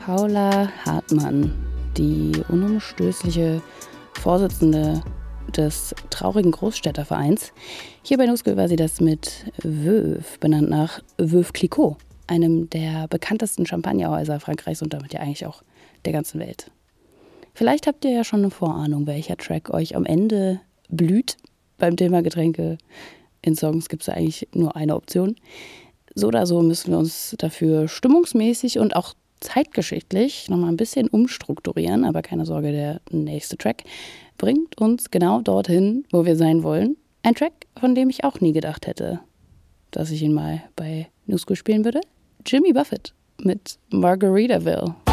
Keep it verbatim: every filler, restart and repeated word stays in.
Paula Hartmann, die unumstößliche Vorsitzende des traurigen Großstädtervereins. Hier bei Nusskul war sie das mit Veuve, benannt nach Veuve Clicquot, einem der bekanntesten Champagnerhäuser Frankreichs und damit ja eigentlich auch der ganzen Welt. Vielleicht habt ihr ja schon eine Vorahnung, welcher Track euch am Ende blüht. Beim Thema Getränke in Songs gibt es eigentlich nur eine Option. So oder so müssen wir uns dafür stimmungsmäßig und auch zeitgeschichtlich nochmal ein bisschen umstrukturieren. Aber keine Sorge, der nächste Track bringt uns genau dorthin, wo wir sein wollen. Ein Track, von dem ich auch nie gedacht hätte, dass ich ihn mal bei Nusskul spielen würde. Jimmy Buffett mit Margaritaville.